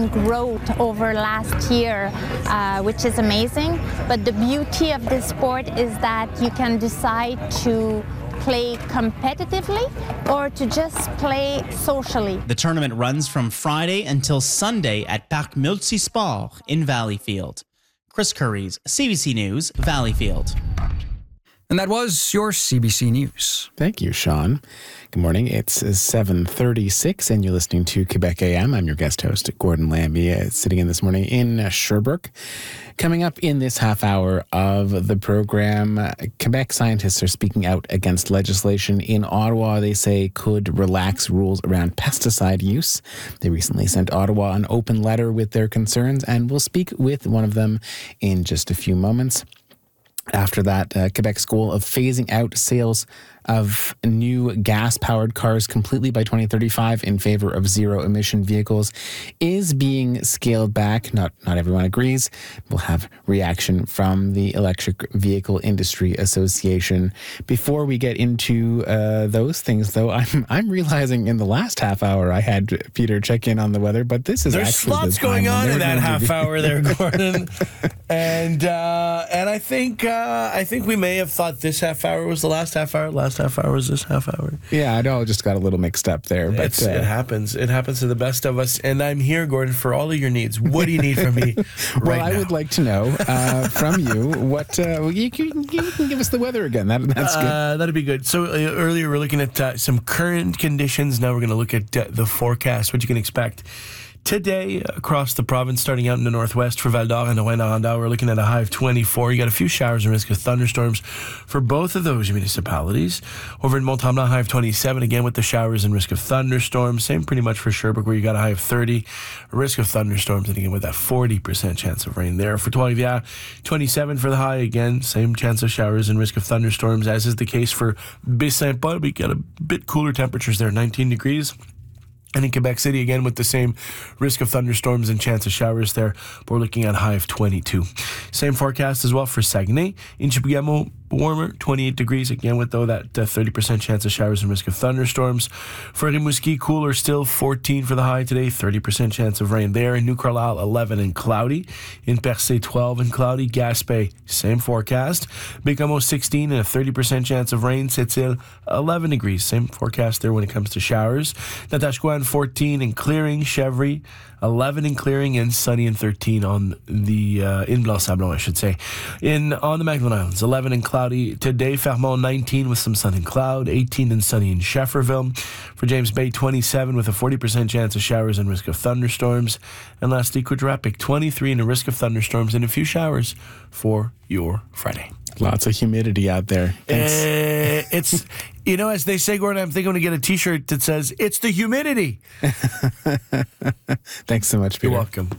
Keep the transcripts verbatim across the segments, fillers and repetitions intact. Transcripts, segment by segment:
seen growth over last year, uh, which is amazing. But the beauty of this sport is that you can decide to play competitively or to just play socially. The tournament runs from Friday until Sunday at Parc Multisport in Valleyfield. Chris Curries, C B C News, Valleyfield. And that was your C B C News. Thank you, Sean. Good morning. It's seven thirty-six, and you're listening to Quebec A M. I'm your guest host, Gordon Lambie, uh, sitting in this morning in uh, Sherbrooke. Coming up in this half hour of the program, uh, Quebec scientists are speaking out against legislation in Ottawa they say could relax rules around pesticide use. They recently sent Ottawa an open letter with their concerns, and we'll speak with one of them in just a few moments. After that, uh, Quebec's goal of phasing out sales of new gas-powered cars completely by twenty thirty-five in favor of zero-emission vehicles is being scaled back. Not not everyone agrees. We'll have reaction from the Electric Vehicle Industry Association. Before we get into uh, those things, though, I'm I'm realizing in the last half hour I had Peter check in on the weather, but this is There's actually lots the going on in that half be- hour there, Gordon. and uh, and I think uh, I think we may have thought this half hour was the last half hour. Last half hour is this half hour. Yeah, I know. I just got a little mixed up there, but It's, uh, it happens. It happens to the best of us. And I'm here, Gordon, for all of your needs. What do you need from me right well, I now? would like to know uh, from you what uh, well, you, can, you can give us the weather again. That, that's good. Uh, that'd be good. So uh, earlier we're looking at uh, some current conditions. Now we're going to look at uh, the forecast, what you can expect today across the province, starting out in the northwest for Val d'Or and Rouyn-Noranda. We're looking at a high of twenty-four. You got a few showers and risk of thunderstorms for both of those municipalities. Over in Mont-Tremblant, high of twenty-seven, again with the showers and risk of thunderstorms. Same pretty much for Sherbrooke, where you got a high of thirty. Risk of thunderstorms, and again with that forty percent chance of rain there. For Trois-Rivières, twenty-seven for the high. Again, same chance of showers and risk of thunderstorms, as is the case for Baie-Saint-Paul. We got a bit cooler temperatures there, nineteen degrees. And in Quebec City, again, with the same risk of thunderstorms and chance of showers there, we're looking at a high of twenty-two. Same forecast as well for Saguenay. In Chibougamau, warmer, twenty-eight degrees, again with, though, that uh, thirty percent chance of showers and risk of thunderstorms. For Rimouski, cooler still, fourteen for the high today, thirty percent chance of rain there. In New Carlisle, eleven and cloudy. In Percé, twelve and cloudy. Gaspé, same forecast. Bécamo, sixteen and a thirty percent chance of rain. Sept-Îles, eleven degrees, same forecast there when it comes to showers. Natashquan, fourteen and clearing. Chevry, eleven and clearing, and sunny and thirteen on the uh, in Blanc-Sablon, I should say. In on the Magdalen Islands, eleven and cloudy today. Fermont, nineteen with some sun and cloud, eighteen and sunny in Shefferville. For James Bay, twenty-seven with a forty percent chance of showers and risk of thunderstorms. And lastly, Quadrapic, twenty-three and a risk of thunderstorms and a few showers for your Friday. Lots of humidity out there. Thanks. Uh, it's, you know, as they say, Gordon, I'm thinking I'm going to get a T-shirt that says, "It's the humidity." Thanks so much, Peter. You're welcome.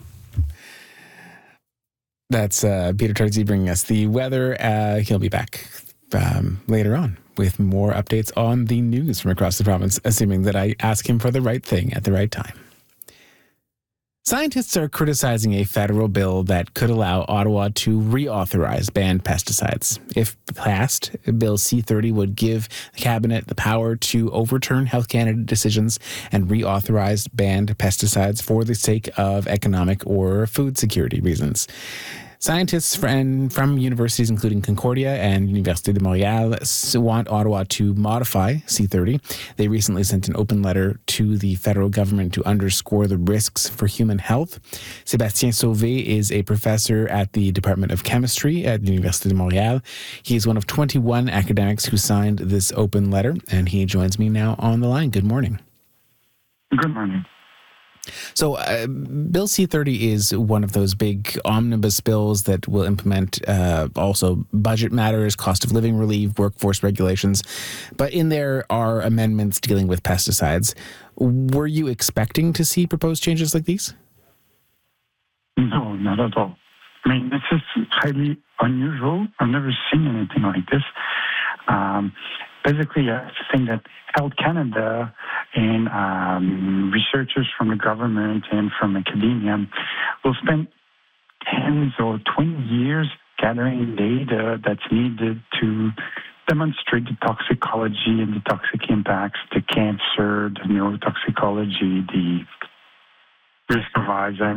That's uh, Peter Tarzi bringing us the weather. Uh, he'll be back um, later on with more updates on the news from across the province, assuming that I ask him for the right thing at the right time. Scientists are criticizing a federal bill that could allow Ottawa to reauthorize banned pesticides. If passed, Bill C thirty would give the Cabinet the power to overturn Health Canada decisions and reauthorize banned pesticides for the sake of economic or food security reasons. Scientists from, from universities including Concordia and Université de Montréal want Ottawa to modify C thirty. They recently sent an open letter to the federal government to underscore the risks for human health. Sébastien Sauvé is a professor at the Department of Chemistry at Université de Montréal. He is one of twenty-one academics who signed this open letter, and he joins me now on the line. Good morning. Good morning. So uh, Bill C thirty is one of those big omnibus bills that will implement uh, also budget matters, cost of living relief, workforce regulations. But in there are amendments dealing with pesticides. Were you expecting to see proposed changes like these? No, not at all. I mean, this is highly unusual. I've never seen anything like this. Um, basically, I think that Health Canada and um, researchers from the government and from academia will spend tens or twenty years gathering data that's needed to demonstrate the toxicology and the toxic impacts, the cancer, the neurotoxicology, the risk of Alzheimer's.